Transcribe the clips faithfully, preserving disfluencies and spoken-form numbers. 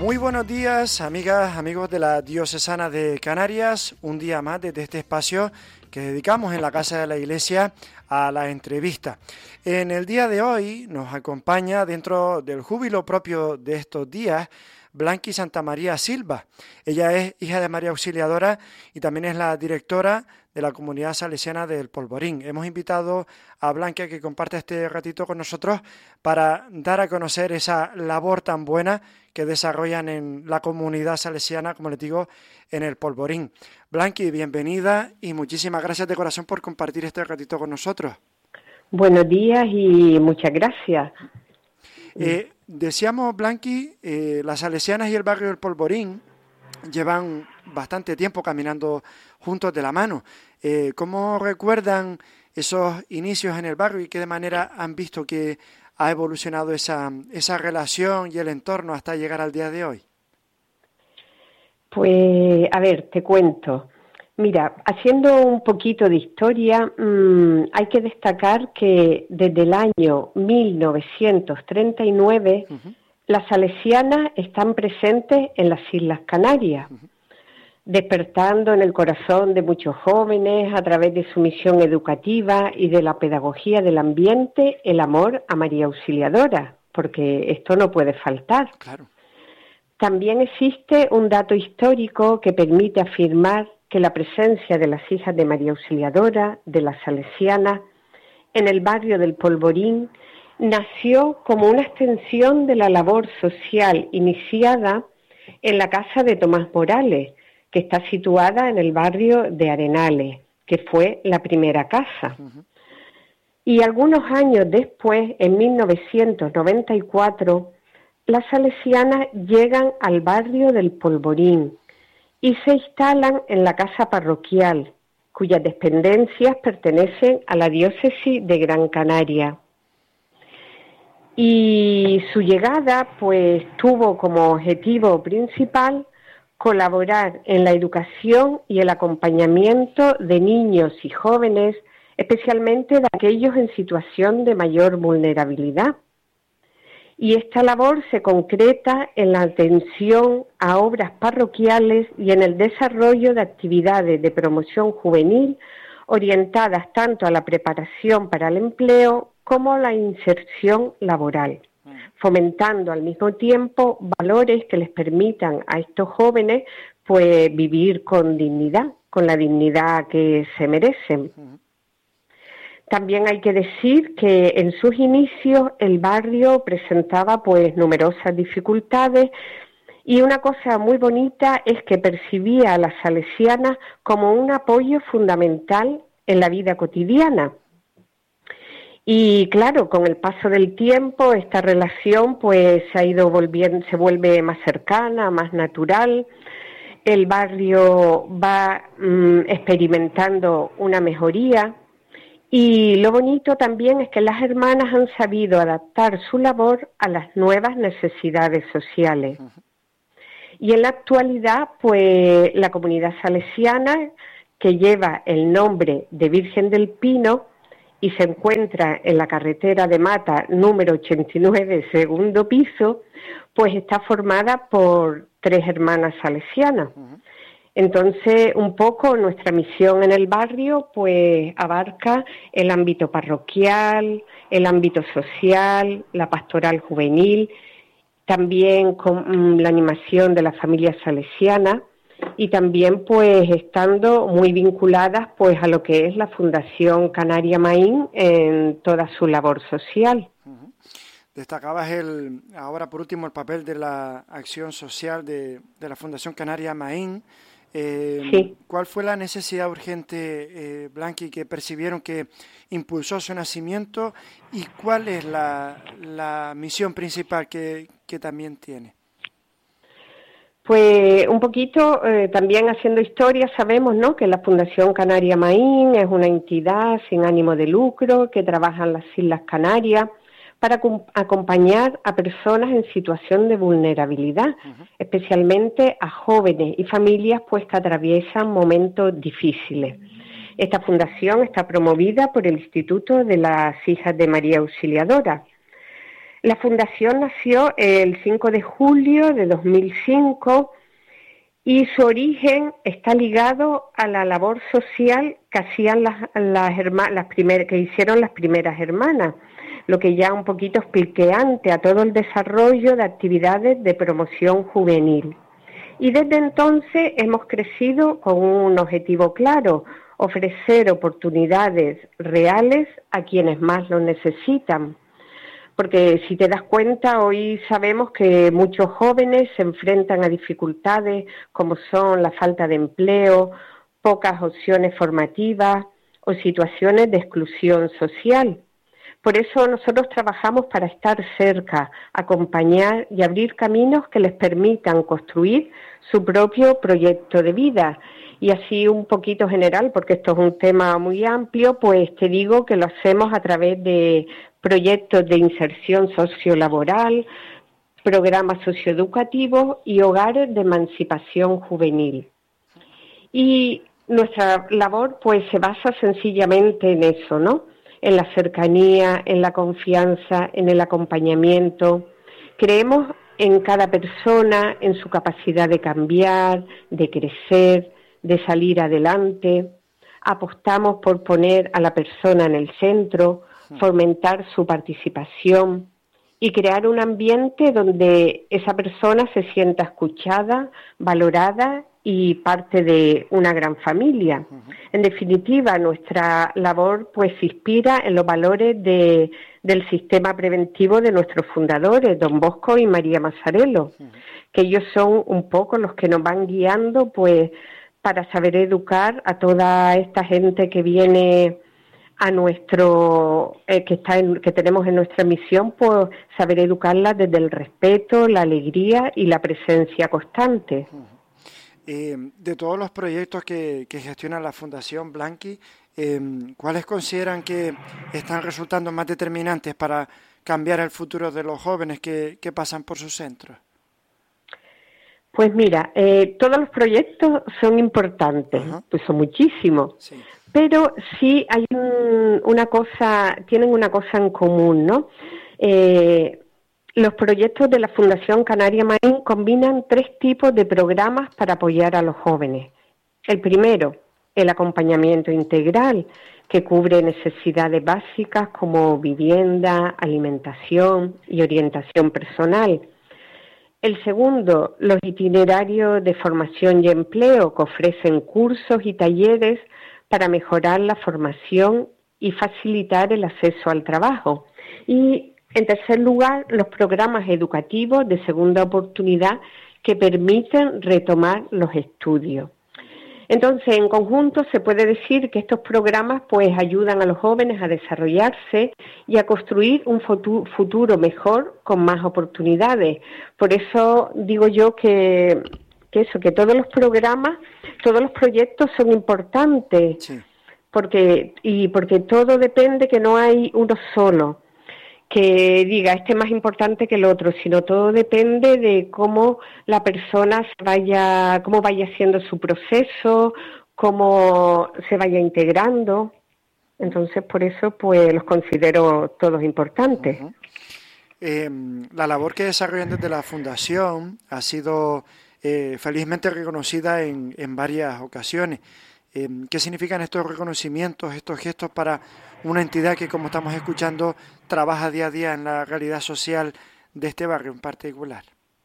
Muy buenos días, amigas, amigos de la Diocesana de Canarias. Un día más desde este espacio que dedicamos en la Casa de la Iglesia a la entrevista. En el día de hoy nos acompaña, dentro del júbilo propio de estos días, Blanqui Santamaría Silva. Ella es hija de María Auxiliadora y también es la directora de la comunidad salesiana del Polvorín. Hemos invitado a Blanqui a que comparta este ratito con nosotros para dar a conocer esa labor tan buena que desarrollan en la comunidad salesiana, como les digo, en el Polvorín. Blanqui, bienvenida y muchísimas gracias de corazón por compartir este ratito con nosotros. Buenos días y muchas gracias. Eh, decíamos, Blanqui, eh, las salesianas y el barrio del Polvorín llevan bastante tiempo caminando juntos de la mano. Eh, ¿Cómo recuerdan esos inicios en el barrio y qué de manera han visto que ha evolucionado esa, esa relación y el entorno hasta llegar al día de hoy? Pues, a ver, te cuento. Mira, haciendo un poquito de historia, mmm, hay que destacar que desde el año mil novecientos treinta y nueve uh-huh. las salesianas están presentes en las Islas Canarias, uh-huh. despertando en el corazón de muchos jóvenes a través de su misión educativa y de la pedagogía del ambiente, el amor a María Auxiliadora, porque esto no puede faltar. Claro. También existe un dato histórico que permite afirmar que la presencia de las hijas de María Auxiliadora, de las salesianas, en el barrio del Polvorín, nació como una extensión de la labor social iniciada en la casa de Tomás Morales, que está situada en el barrio de Arenales, que fue la primera casa. Uh-huh. Y algunos años después, en mil novecientos noventa y cuatro, las salesianas llegan al barrio del Polvorín y se instalan en la casa parroquial, cuyas dependencias pertenecen a la diócesis de Gran Canaria. Y su llegada, pues, tuvo como objetivo principal colaborar en la educación y el acompañamiento de niños y jóvenes, especialmente de aquellos en situación de mayor vulnerabilidad. Y esta labor se concreta en la atención a obras parroquiales y en el desarrollo de actividades de promoción juvenil orientadas tanto a la preparación para el empleo como a la inserción laboral, fomentando al mismo tiempo valores que les permitan a estos jóvenes pues vivir con dignidad, con la dignidad que se merecen. También hay que decir que en sus inicios el barrio presentaba pues numerosas dificultades y una cosa muy bonita es que percibía a las salesianas como un apoyo fundamental en la vida cotidiana. Y claro, con el paso del tiempo esta relación pues se ha ido volviendo, se vuelve más cercana, más natural. El barrio va mmm, experimentando una mejoría. Y lo bonito también es que las hermanas han sabido adaptar su labor a las nuevas necesidades sociales. Uh-huh. Y en la actualidad, pues, la comunidad salesiana, que lleva el nombre de Virgen del Pino y se encuentra en la carretera de Mata número ochenta y nueve, segundo piso, pues está formada por tres hermanas salesianas. Uh-huh. Entonces, un poco nuestra misión en el barrio, pues, abarca el ámbito parroquial, el ámbito social, la pastoral juvenil, también con la animación de las familias salesianas y también, pues, estando muy vinculadas, pues, a lo que es la Fundación Canaria Maín en toda su labor social. Uh-huh. Destacabas el, ahora por último, el papel de la acción social de, de la Fundación Canaria Maín. Eh, sí. ¿Cuál fue la necesidad urgente, eh, Blanqui, que percibieron que impulsó su nacimiento y cuál es la, la misión principal que, que también tiene? Pues un poquito, eh, también haciendo historia, sabemos, ¿no?, que la Fundación Canaria Maín es una entidad sin ánimo de lucro que trabaja en las Islas Canarias para acompañar a personas en situación de vulnerabilidad, uh-huh. especialmente a jóvenes y familias pues que atraviesan momentos difíciles. Esta fundación está promovida por el Instituto de las Hijas de María Auxiliadora. La fundación nació el cinco de julio de dos mil cinco y su origen está ligado a la labor social que hacían las, las, herma, las primer, que hicieron las primeras hermanas, lo que ya un poquito expliqué antes, a todo el desarrollo de actividades de promoción juvenil. Y desde entonces hemos crecido con un objetivo claro: ofrecer oportunidades reales a quienes más lo necesitan. Porque si te das cuenta, hoy sabemos que muchos jóvenes se enfrentan a dificultades como son la falta de empleo, pocas opciones formativas o situaciones de exclusión social. Por eso nosotros trabajamos para estar cerca, acompañar y abrir caminos que les permitan construir su propio proyecto de vida. Y así un poquito general, porque esto es un tema muy amplio, pues te digo que lo hacemos a través de proyectos de inserción sociolaboral, programas socioeducativos y hogares de emancipación juvenil. Y nuestra labor pues se basa sencillamente en eso, ¿no? En la cercanía, en la confianza, en el acompañamiento. Creemos en cada persona, en su capacidad de cambiar, de crecer, de salir adelante. Apostamos por poner a la persona en el centro, fomentar su participación y crear un ambiente donde esa persona se sienta escuchada, valorada y parte de una gran familia. Uh-huh. En definitiva, nuestra labor pues se inspira en los valores de, del sistema preventivo de nuestros fundadores, Don Bosco y María Mazzarello, uh-huh. que ellos son un poco los que nos van guiando pues para saber educar a toda esta gente que viene a nuestro, eh, que está en, que tenemos en nuestra misión, pues saber educarla desde el respeto, la alegría y la presencia constante. Uh-huh. Eh, de todos los proyectos que, que gestiona la Fundación Blanqui, eh, ¿cuáles consideran que están resultando más determinantes para cambiar el futuro de los jóvenes que, que pasan por sus centros? Pues mira, eh, todos los proyectos son importantes, uh-huh. pues son muchísimos, sí. Pero sí hay un, una cosa, tienen una cosa en común, ¿no? Eh, Los proyectos de la Fundación Canaria Marín combinan tres tipos de programas para apoyar a los jóvenes. El primero, el acompañamiento integral, que cubre necesidades básicas como vivienda, alimentación y orientación personal. El segundo, los itinerarios de formación y empleo, que ofrecen cursos y talleres para mejorar la formación y facilitar el acceso al trabajo. Y en tercer lugar, los programas educativos de segunda oportunidad que permiten retomar los estudios. Entonces, en conjunto se puede decir que estos programas pues ayudan a los jóvenes a desarrollarse y a construir un futuro mejor con más oportunidades. Por eso digo yo que, que eso, que todos los programas, todos los proyectos son importantes, sí. porque y porque todo depende, que no hay uno solo que diga este es más importante que el otro, sino todo depende de cómo la persona se vaya, cómo vaya haciendo su proceso, cómo se vaya integrando. Entonces, por eso, pues los considero todos importantes. Uh-huh. Eh, la labor que desarrollan desde la Fundación ha sido eh, felizmente reconocida en, en varias ocasiones. Eh, ¿Qué significan estos reconocimientos, estos gestos para una entidad que, como estamos escuchando, trabaja día a día en la realidad social de este barrio en particular?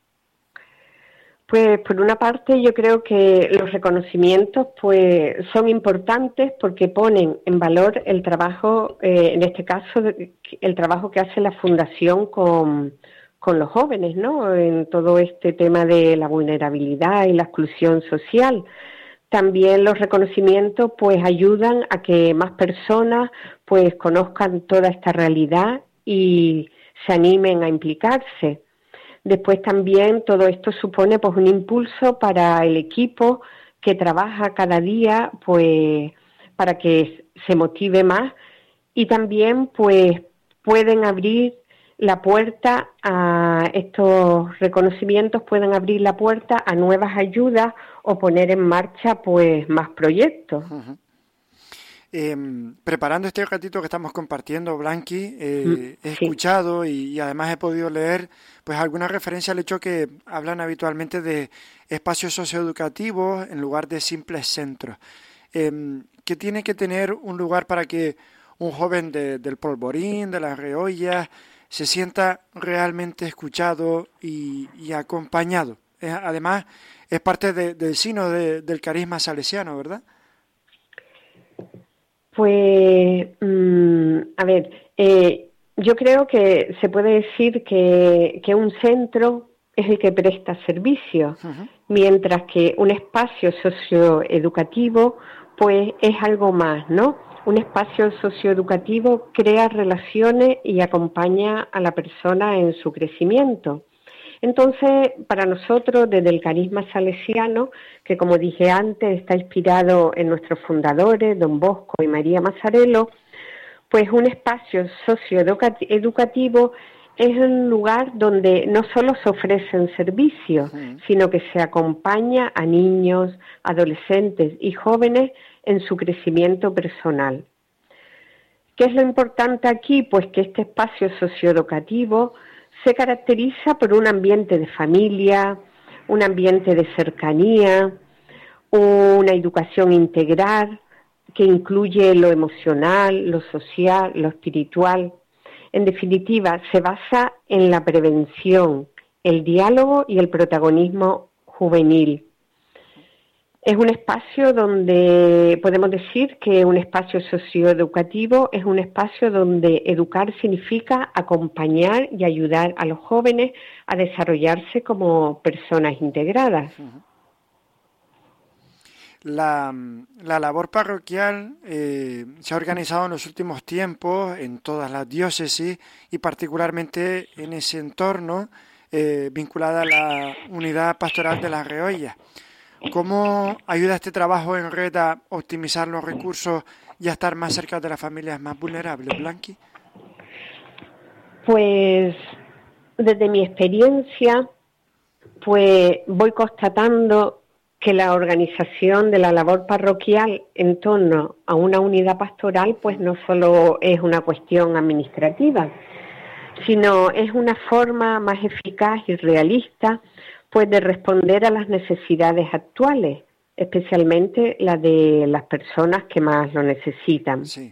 Pues por una parte yo creo que los reconocimientos pues son importantes porque ponen en valor el trabajo, eh, en este caso el trabajo que hace la Fundación con, con los jóvenes, ¿no? En todo este tema de la vulnerabilidad y la exclusión social. También los reconocimientos pues ayudan a que más personas pues conozcan toda esta realidad y se animen a implicarse. Después también todo esto supone pues un impulso para el equipo que trabaja cada día pues para que se motive más y también pues pueden abrir la puerta a estos reconocimientos, pueden abrir la puerta a nuevas ayudas o poner en marcha pues más proyectos. Uh-huh. Eh, preparando este ratito que estamos compartiendo, Blanqui, eh, Mm, he sí. escuchado y, y además he podido leer pues alguna referencia al hecho que hablan habitualmente de espacios socioeducativos en lugar de simples centros. Eh, ¿Qué tiene que tener un lugar para que un joven de- del Polvorín, de las Reollas, se sienta realmente escuchado y, y acompañado? Eh, además, es parte de- del sino de- del carisma salesiano, ¿verdad? Pues, mm, a ver, eh, yo creo que se puede decir que, que un centro es el que presta servicio, Ujú. mientras que un espacio socioeducativo, pues es algo más, ¿no? Un espacio socioeducativo crea relaciones y acompaña a la persona en su crecimiento. Entonces, para nosotros, desde el carisma salesiano, que como dije antes, está inspirado en nuestros fundadores, don Bosco y María Mazzarello, pues un espacio socioeducativo es un lugar donde no solo se ofrecen servicios, Ujú. sino que se acompaña a niños, adolescentes y jóvenes en su crecimiento personal. ¿Qué es lo importante aquí? Pues que este espacio socioeducativo se caracteriza por un ambiente de familia, un ambiente de cercanía, una educación integral que incluye lo emocional, lo social, lo espiritual. En definitiva, se basa en la prevención, el diálogo y el protagonismo juvenil. Es un espacio donde podemos decir que un espacio socioeducativo es un espacio donde educar significa acompañar y ayudar a los jóvenes a desarrollarse como personas integradas. La, la labor parroquial eh, se ha organizado en los últimos tiempos en todas las diócesis y particularmente en ese entorno eh, vinculada a la unidad pastoral de las Reollas. ¿Cómo ayuda este trabajo en red a optimizar los recursos y a estar más cerca de las familias más vulnerables, Blanqui? Pues desde mi experiencia, pues voy constatando que la organización de la labor parroquial en torno a una unidad pastoral, pues no solo es una cuestión administrativa, sino es una forma más eficaz y realista, pues de responder a las necesidades actuales, especialmente las de las personas que más lo necesitan. Sí.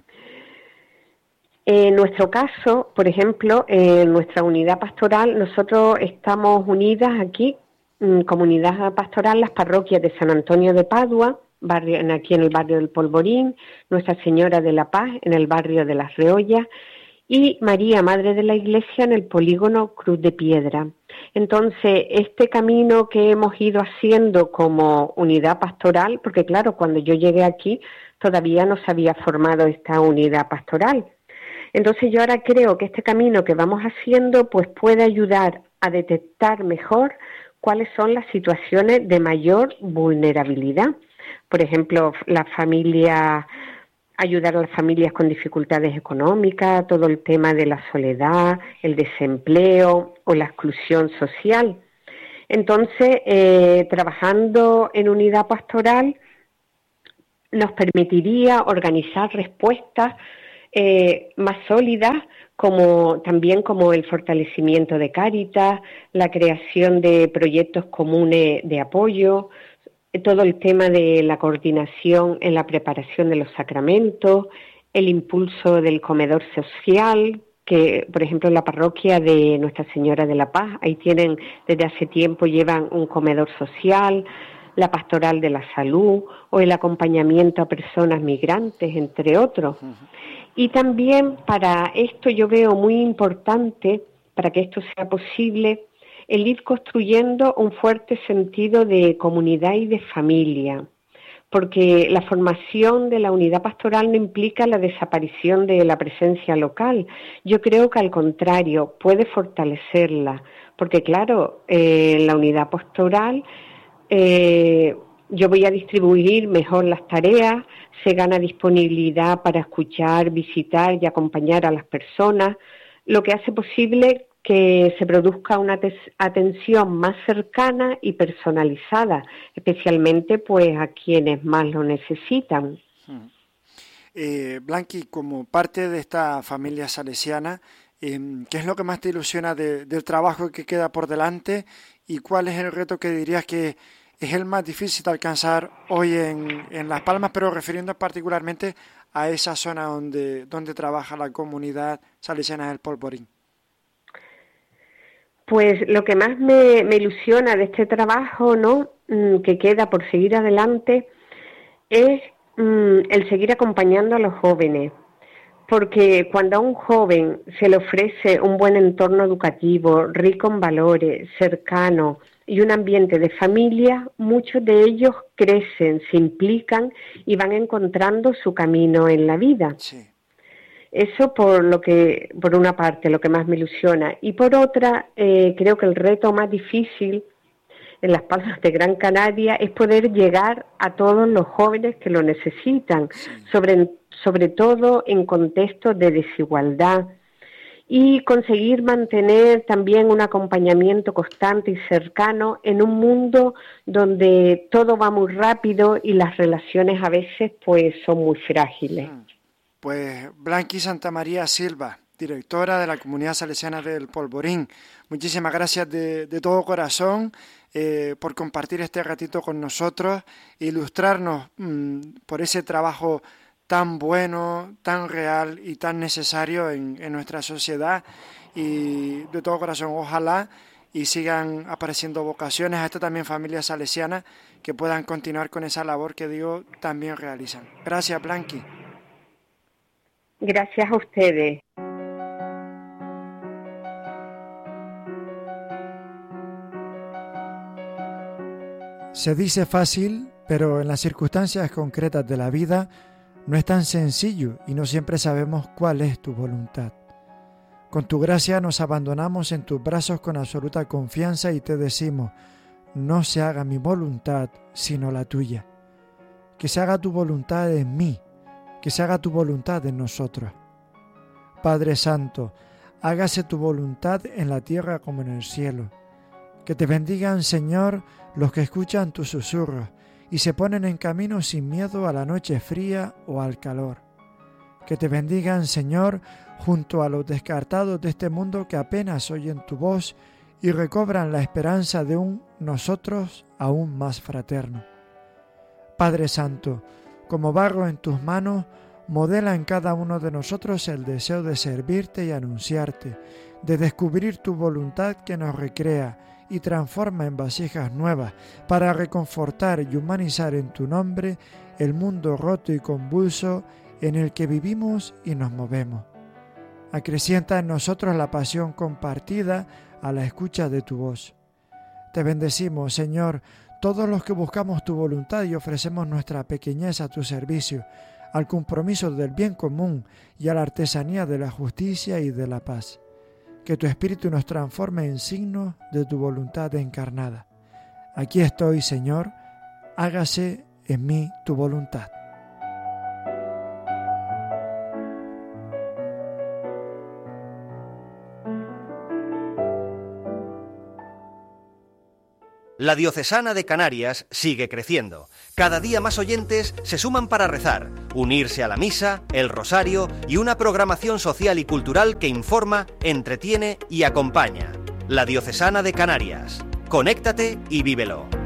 En nuestro caso, por ejemplo, en nuestra unidad pastoral, nosotros estamos unidas aquí, en comunidad pastoral, las parroquias de San Antonio de Padua, barrio, aquí en el barrio del Polvorín, Nuestra Señora de la Paz en el barrio de Las Reollas y María, Madre de la Iglesia, en el polígono Cruz de Piedra. Entonces, este camino que hemos ido haciendo como unidad pastoral, porque claro, cuando yo llegué aquí todavía no se había formado esta unidad pastoral. Entonces yo ahora creo que este camino que vamos haciendo pues puede ayudar a detectar mejor cuáles son las situaciones de mayor vulnerabilidad. Por ejemplo, las familias, ayudar a las familias con dificultades económicas, todo el tema de la soledad, el desempleo o la exclusión social. Entonces, eh, trabajando en unidad pastoral nos permitiría organizar respuestas eh, más sólidas, como también como el fortalecimiento de Cáritas, la creación de proyectos comunes de apoyo, todo el tema de la coordinación en la preparación de los sacramentos, el impulso del comedor social, que por ejemplo en la parroquia de Nuestra Señora de la Paz, ahí tienen, desde hace tiempo llevan un comedor social, la pastoral de la salud o el acompañamiento a personas migrantes, entre otros. Y también para esto yo veo muy importante, para que esto sea posible, el ir construyendo un fuerte sentido de comunidad y de familia, porque la formación de la unidad pastoral no implica la desaparición de la presencia local. Yo creo que al contrario, puede fortalecerla, porque claro, eh, la unidad pastoral eh, yo voy a distribuir mejor las tareas, se gana disponibilidad para escuchar, visitar y acompañar a las personas, lo que hace posible que se produzca una atención más cercana y personalizada, especialmente pues a quienes más lo necesitan. Eh, Blanqui, como parte de esta familia salesiana, eh, ¿qué es lo que más te ilusiona de, del trabajo que queda por delante y cuál es el reto que dirías que es el más difícil de alcanzar hoy en, en Las Palmas, pero refiriendo particularmente a esa zona donde, donde trabaja la comunidad salesiana del Polvorín? Pues lo que más me, me ilusiona de este trabajo, ¿no?, que queda por seguir adelante, es mm, el seguir acompañando a los jóvenes, porque cuando a un joven se le ofrece un buen entorno educativo, rico en valores, cercano y un ambiente de familia, muchos de ellos crecen, se implican y van encontrando su camino en la vida. Sí. Eso por lo que, por una parte, lo que más me ilusiona. Y por otra, eh, creo que el reto más difícil en Las Palmas de Gran Canaria es poder llegar a todos los jóvenes que lo necesitan, sí. sobre, sobre todo en contextos de desigualdad, y conseguir mantener también un acompañamiento constante y cercano en un mundo donde todo va muy rápido y las relaciones a veces pues son muy frágiles. Pues Blanqui Santamaría Silva, directora de la Comunidad Salesiana del Polvorín, muchísimas gracias de, de todo corazón eh, por compartir este ratito con nosotros, ilustrarnos mmm, por ese trabajo tan bueno, tan real y tan necesario en, en nuestra sociedad, y de todo corazón ojalá y sigan apareciendo vocaciones a esta también familia salesiana que puedan continuar con esa labor que digo también realizan. Gracias, Blanqui. Gracias a ustedes. Se dice fácil, pero en las circunstancias concretas de la vida no es tan sencillo y no siempre sabemos cuál es tu voluntad. Con tu gracia nos abandonamos en tus brazos con absoluta confianza y te decimos: no se haga mi voluntad, sino la tuya. Que se haga tu voluntad en mí, que se haga tu voluntad en nosotros. Padre Santo, hágase tu voluntad en la tierra como en el cielo. Que te bendigan, Señor, los que escuchan tus susurros y se ponen en camino sin miedo a la noche fría o al calor. Que te bendigan, Señor, junto a los descartados de este mundo que apenas oyen tu voz y recobran la esperanza de un nosotros aún más fraterno. Padre Santo, como barro en tus manos, modela en cada uno de nosotros el deseo de servirte y anunciarte, de descubrir tu voluntad que nos recrea y transforma en vasijas nuevas para reconfortar y humanizar en tu nombre el mundo roto y convulso en el que vivimos y nos movemos. Acrecienta en nosotros la pasión compartida a la escucha de tu voz. Te bendecimos, Señor, todos los que buscamos tu voluntad y ofrecemos nuestra pequeñez a tu servicio, al compromiso del bien común y a la artesanía de la justicia y de la paz. Que tu Espíritu nos transforme en signos de tu voluntad encarnada. Aquí estoy, Señor, hágase en mí tu voluntad. La Diocesana de Canarias sigue creciendo. Cada día más oyentes se suman para rezar, unirse a la misa, el rosario y una programación social y cultural que informa, entretiene y acompaña. La Diocesana de Canarias. Conéctate y vívelo.